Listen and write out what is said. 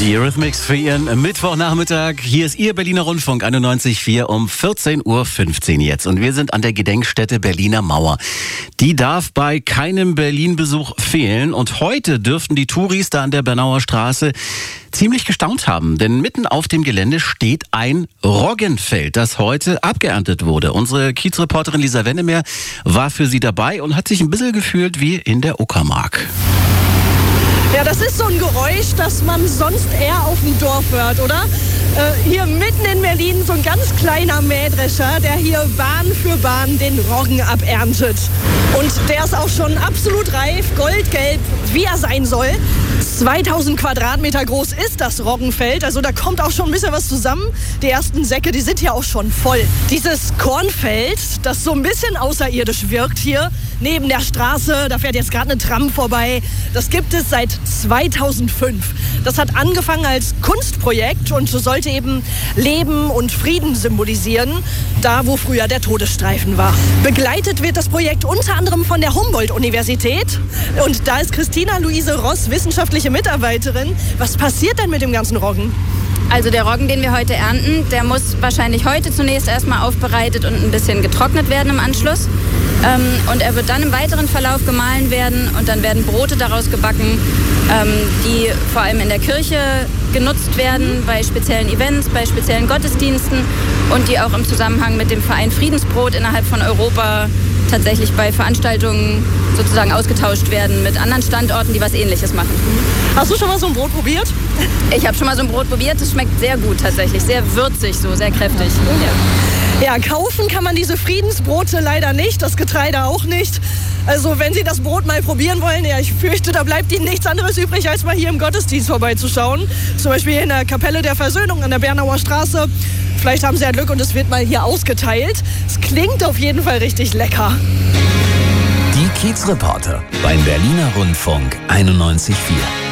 Die Eurythmics für Ihren Mittwochnachmittag. Hier ist Ihr Berliner Rundfunk 91,4 um 14:15 Uhr jetzt. Und wir sind an der Gedenkstätte Berliner Mauer. Die darf bei keinem Berlin-Besuch fehlen. Und heute dürften die Touris da an der Bernauer Straße ziemlich gestaunt haben. Denn mitten auf dem Gelände steht ein Roggenfeld, das heute abgeerntet wurde. Unsere Kiezreporterin Lisa Wennemer war für Sie dabei und hat sich ein bisschen gefühlt wie in der Uckermark. Ja, das ist so ein Geräusch, das man sonst eher auf dem Dorf hört, oder? Hier mitten in Berlin so ein ganz kleiner Mähdrescher, der hier Bahn für Bahn den Roggen aberntet. Und der ist auch schon absolut reif, goldgelb, wie er sein soll. 2000 Quadratmeter groß ist das Roggenfeld, also da kommt auch schon ein bisschen was zusammen. Die ersten Säcke, die sind ja auch schon voll. Dieses Kornfeld, das so ein bisschen außerirdisch wirkt hier, neben der Straße, da fährt jetzt gerade eine Tram vorbei, das gibt es seit 2005. Das hat angefangen als Kunstprojekt und sollte eben Leben und Frieden symbolisieren, da wo früher der Todesstreifen war. Begleitet wird das Projekt unter anderem von der Humboldt-Universität und da ist Christina Luise Ross wissenschaftliche Mitarbeiterin. Was passiert denn mit dem ganzen Roggen? Also der Roggen, den wir heute ernten, der muss wahrscheinlich heute zunächst erstmal aufbereitet und ein bisschen getrocknet werden im Anschluss. Und er wird dann im weiteren Verlauf gemahlen werden und dann werden Brote daraus gebacken, die vor allem in der Kirche genutzt werden, bei speziellen Events, bei speziellen Gottesdiensten und die auch im Zusammenhang mit dem Verein Friedensbrot innerhalb von Europa tatsächlich bei Veranstaltungen sozusagen ausgetauscht werden mit anderen Standorten, die was Ähnliches machen. Hast du schon mal so ein Brot probiert? Ich habe schon mal so ein Brot probiert. Es schmeckt sehr gut tatsächlich, sehr würzig, so sehr kräftig. Ja, kaufen kann man diese Friedensbrote leider nicht, das Getreide auch nicht. Also wenn Sie das Brot mal probieren wollen, ja, ich fürchte, da bleibt Ihnen nichts anderes übrig, als mal hier im Gottesdienst vorbeizuschauen. Zum Beispiel in der Kapelle der Versöhnung an der Bernauer Straße. Vielleicht haben Sie ja Glück und es wird mal hier ausgeteilt. Es klingt auf jeden Fall richtig lecker. Die Kiezreporter beim Berliner Rundfunk 91,4.